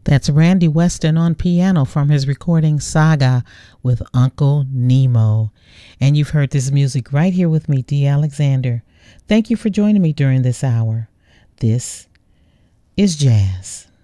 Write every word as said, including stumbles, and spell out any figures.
That's Randy Weston on piano from his recording Saga with Uncle Nemo. And you've heard this music right here with me, Dee Alexander. Thank you for joining me during this hour. This is Jazz.